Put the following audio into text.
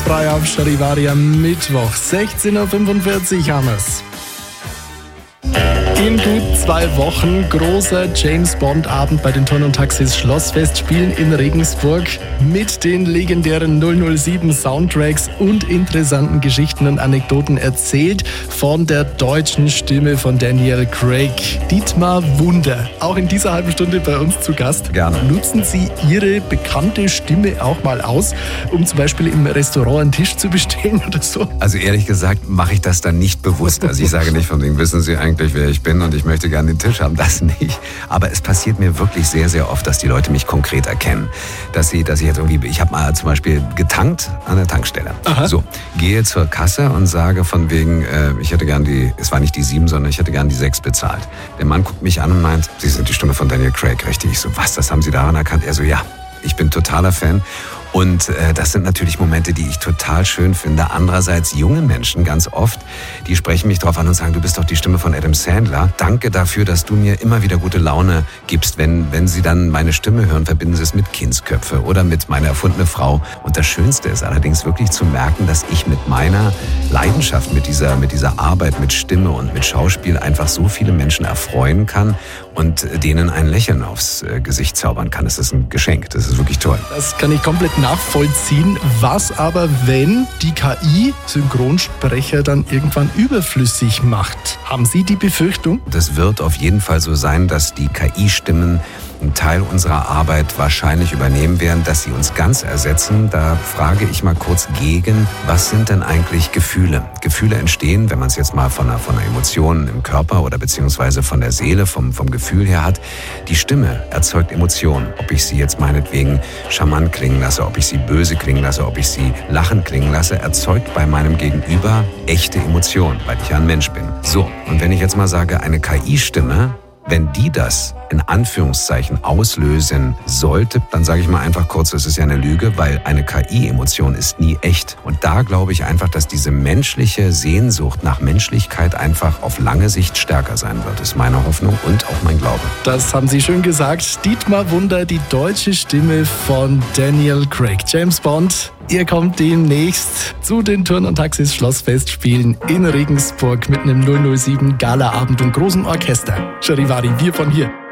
frei auf Charivari am Mittwoch. 16.45 Uhr haben wir's. In gut 2 Wochen großer James-Bond-Abend bei den Turn & Taxis Schlossfestspielen in Regensburg mit den legendären 007-Soundtracks und interessanten Geschichten und Anekdoten erzählt von der deutschen Stimme von Daniel Craig. Dietmar Wunder, auch in dieser halben Stunde bei uns zu Gast. Gerne. Nutzen Sie Ihre bekannte Stimme auch mal aus, um zum Beispiel im Restaurant einen Tisch zu bestellen oder so? Also ehrlich gesagt mache ich das dann nicht bewusst. Also ich sage nicht von wegen, wissen Sie eigentlich, wer ich bin und ich möchte gerne den Tisch haben, das nicht. Aber es passiert mir wirklich sehr, sehr oft, dass die Leute mich konkret erkennen. Dass ich jetzt irgendwie, ich habe mal zum Beispiel getankt an der Tankstelle. Aha. So, gehe zur Kasse und sage von wegen, ich hätte gern es war nicht die 7, sondern ich hätte gern die 6 bezahlt. Der Mann guckt mich an und meint, Sie sind die Stimme von Daniel Craig, richtig? Ich so, was, das haben Sie daran erkannt? Er so, ja, ich bin totaler Fan. Und das sind natürlich Momente, die ich total schön finde. Andererseits junge Menschen ganz oft, die sprechen mich drauf an und sagen, du bist doch die Stimme von Adam Sandler. Danke dafür, dass du mir immer wieder gute Laune gibst. Wenn sie dann meine Stimme hören, verbinden sie es mit Kindsköpfe oder mit meiner erfundene Frau. Und das Schönste ist allerdings wirklich zu merken, dass ich mit meiner Leidenschaft, mit dieser Arbeit, mit Stimme und mit Schauspiel einfach so viele Menschen erfreuen kann und denen ein Lächeln aufs Gesicht zaubern kann. Das ist ein Geschenk. Das ist wirklich toll. Das kann ich komplett nachvollziehen. Was aber, wenn die KI Synchronsprecher dann irgendwann überflüssig macht? Haben Sie die Befürchtung? Das wird auf jeden Fall so sein, dass die KI-Stimmen einen Teil unserer Arbeit wahrscheinlich übernehmen werden, dass sie uns ganz ersetzen. Da frage ich mal kurz gegen, was sind denn eigentlich Gefühle? Gefühle entstehen, wenn man es jetzt mal von einer Emotion im Körper oder beziehungsweise von der Seele, vom Gefühl her hat. Die Stimme erzeugt Emotionen. Ob ich sie jetzt meinetwegen charmant klingen lasse, ob ich sie böse klingen lasse, ob ich sie lachend klingen lasse, erzeugt bei meinem Gegenüber echte Emotionen, weil ich ja ein Mensch bin. So, und wenn ich jetzt mal sage, eine KI-Stimme, wenn die das in Anführungszeichen auslösen sollte, dann sage ich mal einfach kurz, das ist ja eine Lüge, weil eine KI-Emotion ist nie echt. Und da glaube ich einfach, dass diese menschliche Sehnsucht nach Menschlichkeit einfach auf lange Sicht stärker sein wird. Das ist meine Hoffnung und auch mein Glaube. Das haben Sie schön gesagt. Dietmar Wunder, die deutsche Stimme von Daniel Craig. James Bond, ihr kommt demnächst zu den Turn & Taxis Schlossfestspielen in Regensburg mit einem 007 Galaabend und großem Orchester. Charivari, wir von hier.